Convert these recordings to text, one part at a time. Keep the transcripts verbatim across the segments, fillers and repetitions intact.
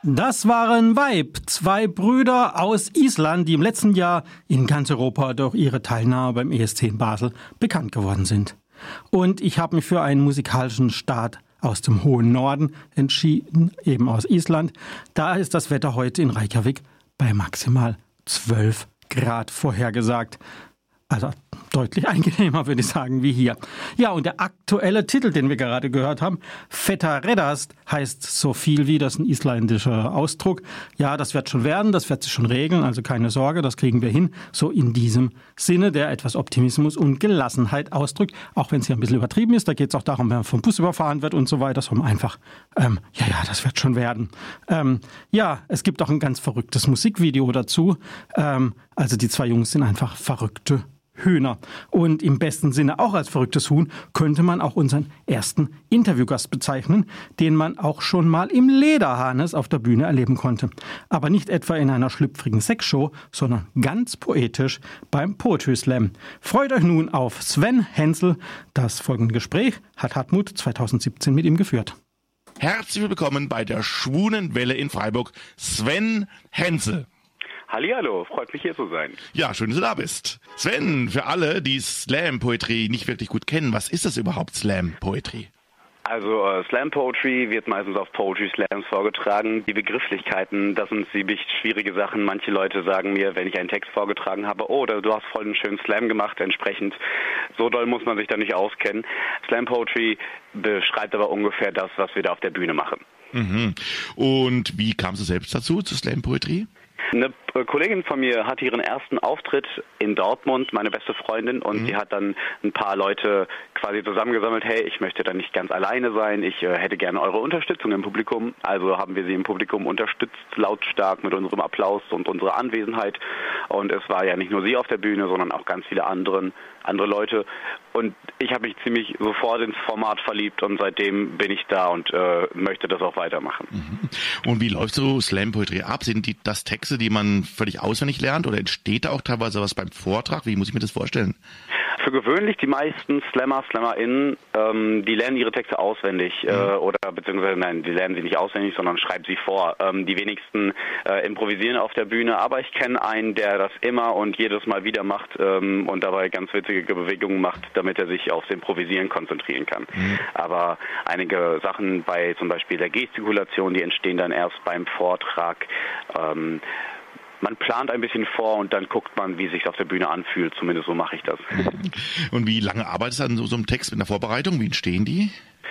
Das waren Vibe, zwei Brüder aus Island, die im letzten Jahr in ganz Europa durch ihre Teilnahme beim E S C in Basel bekannt geworden sind. Und ich habe mich für einen musikalischen Start aus dem hohen Norden entschieden, eben aus Island. Da ist das Wetter heute in Reykjavik bei maximal zwölf Grad vorhergesagt. Also deutlich angenehmer, würde ich sagen, wie hier. Ja, und der aktuelle Titel, den wir gerade gehört haben, Feta Reddast, heißt so viel wie, das ist ein isländischer Ausdruck. Ja, das wird schon werden, das wird sich schon regeln, also keine Sorge, das kriegen wir hin. So in diesem Sinne, der etwas Optimismus und Gelassenheit ausdrückt, auch wenn es hier ein bisschen übertrieben ist. Da geht es auch darum, wenn man vom Bus überfahren wird und so weiter, so einfach, ähm, ja, ja, das wird schon werden. Ähm, ja, es gibt auch ein ganz verrücktes Musikvideo dazu. Ähm, also die zwei Jungs sind einfach verrückte Hühner. Und im besten Sinne auch als verrücktes Huhn könnte man auch unseren ersten Interviewgast bezeichnen, den man auch schon mal im Lederharnis auf der Bühne erleben konnte. Aber nicht etwa in einer schlüpfrigen Sexshow, sondern ganz poetisch beim Poetry Slam. Freut euch nun auf Sven Hensel. Das folgende Gespräch hat Hartmut zweitausendsiebzehn mit ihm geführt. Herzlich willkommen bei der Schwulen Welle in Freiburg, Sven Hensel. Hallihallo, freut mich hier zu sein. Ja, schön, dass du da bist. Sven, für alle, die Slam-Poetry nicht wirklich gut kennen, was ist das überhaupt, Slam-Poetry? Also äh, Slam Poetry wird meistens auf Poetry Slams vorgetragen. Die Begrifflichkeiten, das sind ziemlich schwierige Sachen. Manche Leute sagen mir, wenn ich einen Text vorgetragen habe, oh, du hast voll einen schönen Slam gemacht, entsprechend. So doll muss man sich da nicht auskennen. Slam Poetry beschreibt aber ungefähr das, was wir da auf der Bühne machen. Mhm. Und wie kamst du selbst dazu, zu Slam Poetry? Eine Kollegin von mir hatte ihren ersten Auftritt in Dortmund, meine beste Freundin, und mhm. sie hat dann ein paar Leute quasi zusammengesammelt, hey, ich möchte da nicht ganz alleine sein, ich äh, hätte gerne eure Unterstützung im Publikum. Also haben wir sie im Publikum unterstützt, lautstark mit unserem Applaus und unserer Anwesenheit. Und es war ja nicht nur sie auf der Bühne, sondern auch ganz viele anderen, andere Leute. Und ich habe mich ziemlich sofort ins Format verliebt und seitdem bin ich da und äh, möchte das auch weitermachen. Mhm. Und wie läuft so Slam Poetry ab? Sind die das Texte, die man völlig auswendig lernt oder entsteht da auch teilweise was beim Vortrag? Wie muss ich mir das vorstellen? Für gewöhnlich die meisten Slammer, SlammerInnen, ähm, die lernen ihre Texte auswendig mhm. äh, oder beziehungsweise nein, die lernen sie nicht auswendig, sondern schreiben sie vor. Ähm, die wenigsten äh, improvisieren auf der Bühne, aber ich kenne einen, der das immer und jedes Mal wieder macht ähm, und dabei ganz witzige Bewegungen macht, damit er sich aufs Improvisieren konzentrieren kann. Mhm. Aber einige Sachen bei zum Beispiel der Gestikulation, die entstehen dann erst beim Vortrag. Ähm, Man plant ein bisschen vor und dann guckt man, wie es sich auf der Bühne anfühlt. Zumindest so mache ich das. Und wie lange arbeitest du an so, so einem Text mit der Vorbereitung? Wie entstehen die?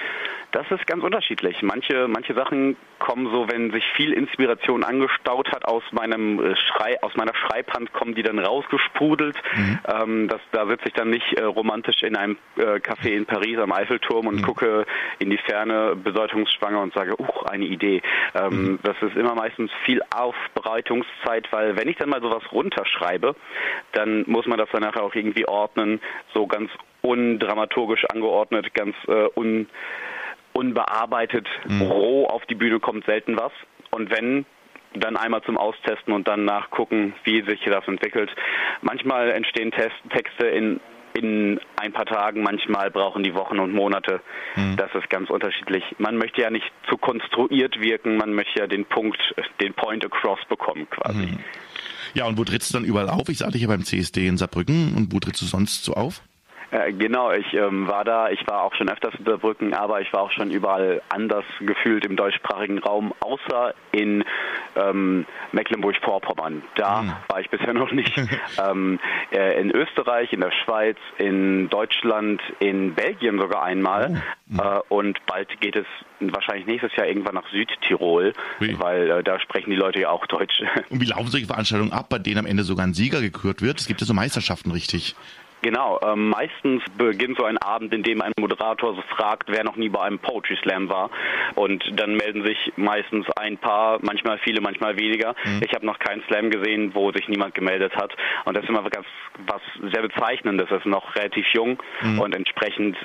Das ist ganz unterschiedlich. Manche, manche Sachen kommen so, wenn sich viel Inspiration angestaut hat aus meinem Schrei, aus meiner Schreibhand, kommen die dann rausgesprudelt. Mhm. Ähm, das, da sitze ich dann nicht äh, romantisch in einem äh, Café in Paris am Eiffelturm und mhm. gucke in die Ferne bedeutungsschwanger und sage, uh, eine Idee. Ähm, mhm. Das ist immer meistens viel Aufbereitungszeit, weil wenn ich dann mal sowas runterschreibe, dann muss man das dann nachher auch irgendwie ordnen, so ganz undramaturgisch angeordnet, ganz äh, un unbearbeitet, mhm. roh auf die Bühne kommt selten was. Und wenn, dann einmal zum Austesten und dann nachgucken, wie sich das entwickelt. Manchmal entstehen Test Texte in, in ein paar Tagen, manchmal brauchen die Wochen und Monate. Mhm. Das ist ganz unterschiedlich. Man möchte ja nicht zu konstruiert wirken, man möchte ja den Punkt, den Point across bekommen quasi. Mhm. Ja, und wo trittst du dann überall auf? Ich sagte ja beim C S D in Saarbrücken. Und wo trittst du sonst so auf? Genau, ich ähm, war da, ich war auch schon öfters in Saarbrücken, aber ich war auch schon überall anders gefühlt im deutschsprachigen Raum, außer in ähm, Mecklenburg-Vorpommern. Da mhm. war ich bisher noch nicht. ähm, äh, in Österreich, in der Schweiz, in Deutschland, in Belgien sogar einmal. Mhm. Äh, und bald geht es wahrscheinlich nächstes Jahr irgendwann nach Südtirol, Wie? weil äh, da sprechen die Leute ja auch Deutsch. Und wie laufen solche Veranstaltungen ab, bei denen am Ende sogar ein Sieger gekürt wird? Es gibt ja so Meisterschaften, richtig? Genau, ähm, meistens beginnt so ein Abend, in dem ein Moderator so fragt, wer noch nie bei einem Poetry Slam war. Und dann melden sich meistens ein paar, manchmal viele, manchmal weniger. Mhm. Ich habe noch keinen Slam gesehen, wo sich niemand gemeldet hat. Und das ist immer ganz, was sehr Bezeichnendes. Es ist noch relativ jung mhm. und entsprechend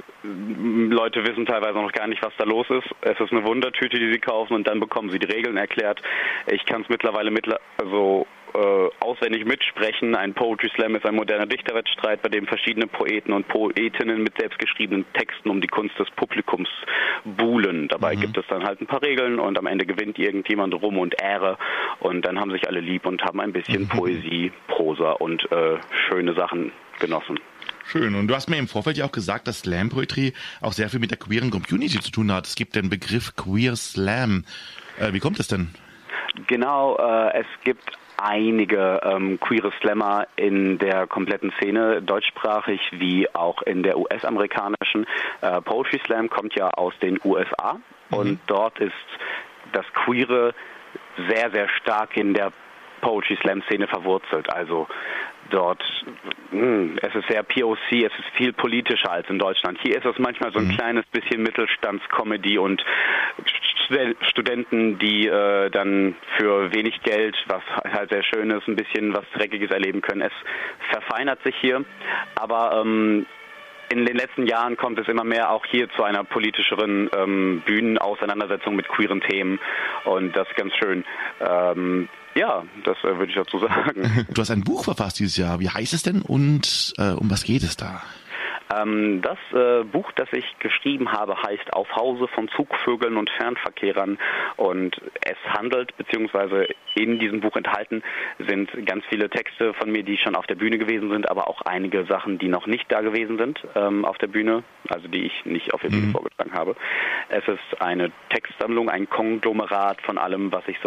Leute wissen teilweise noch gar nicht, was da los ist. Es ist eine Wundertüte, die sie kaufen und dann bekommen sie die Regeln erklärt. Ich kann es mittlerweile mittler also äh, auswendig mitsprechen. Ein Poetry Slam ist ein moderner Dichterwettstreit, bei dem verschiedene Poeten und Poetinnen mit selbstgeschriebenen Texten um die Kunst des Publikums buhlen. Dabei mhm. gibt es dann halt ein paar Regeln und am Ende gewinnt irgendjemand Ruhm und Ehre und dann haben sich alle lieb und haben ein bisschen mhm. Poesie, Prosa und äh, schöne Sachen genossen. Schön. Und du hast mir im Vorfeld ja auch gesagt, dass Slam Poetry auch sehr viel mit der queeren Community zu tun hat. Es gibt den Begriff Queer Slam. Äh, wie kommt es denn? Genau, äh, es gibt einige ähm, queere Slammer in der kompletten Szene, deutschsprachig wie auch in der U S-amerikanischen. Äh, Poetry Slam kommt ja aus den U S A mhm. und dort ist das Queere sehr, sehr stark in der Poetry Slam Szene verwurzelt. Also dort, mh, es ist sehr P O C, es ist viel politischer als in Deutschland. Hier ist es manchmal so ein mhm. kleines bisschen Mittelstandscomedy und Studenten, die äh, dann für wenig Geld, was halt sehr schön ist, ein bisschen was Dreckiges erleben können. Es verfeinert sich hier, aber ähm, in den letzten Jahren kommt es immer mehr auch hier zu einer politischeren ähm, Bühnenauseinandersetzung mit queeren Themen und das ist ganz schön. Ähm, ja, das äh, würde ich dazu sagen. Du hast ein Buch verfasst dieses Jahr. Wie heißt es denn und äh, um was geht es da? Ähm, das äh, Buch, das ich geschrieben habe, heißt Auf Hause von Zugvögeln und Fernverkehrern und es handelt, beziehungsweise in diesem Buch enthalten sind ganz viele Texte von mir, die schon auf der Bühne gewesen sind, aber auch einige Sachen, die noch nicht da gewesen sind ähm, auf der Bühne, also die ich nicht auf der Bühne mhm. vorgetragen habe. Es ist eine Textsammlung, ein Konglomerat von allem, was ich so